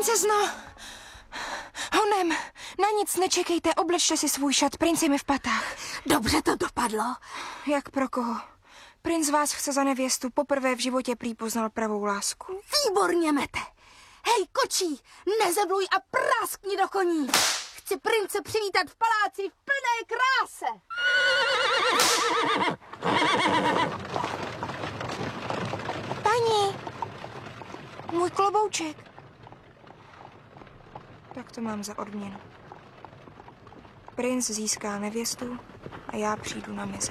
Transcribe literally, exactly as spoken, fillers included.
Princezno! Honem, na nic nečekejte, oblečte si svůj šat, princ je mi v patách. Dobře to dopadlo. Jak pro koho? Princ vás chce za nevěstu, poprvé v životě prý poznal pravou lásku. Výborně, Mete. Hej, kočí, nezebluj a práskni do koní. Chci prince přivítat v paláci v plné kráse. Paní! Můj klobouček. Tak to mám za odměnu. Princ získá nevěstu a já přijdu na meze.